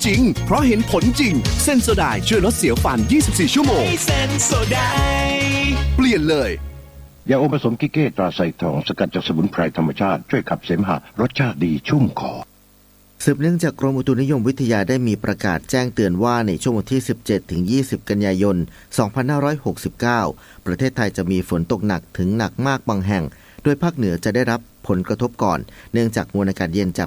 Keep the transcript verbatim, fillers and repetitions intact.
จริงเพราะเห็นผลจริงเซนโซไดช่วยลดเสียวฟันยี่สิบสี่ชั่วโมงเซนโซไดเปลี่ยนเลยยาอมผสมกิเก้ตราไซทองสกัดจากสมุนไพรธรรมชาติช่วยขับเสมหะรสชาติดีชุ่มคอสืบเนื่องจากกรมอุตุนิยมวิทยาได้มีประกาศแจ้งเตือนว่าในช่วงวันที่ สิบเจ็ดถึงยี่สิบ กันยายน สองพันห้าร้อยหกสิบเก้า ประเทศไทยจะมีฝนตกหนักถึงหนักมากบางแห่งโดยภาคเหนือจะได้รับผลกระทบก่อนเนื่องจากมวลอากาศเย็นจาก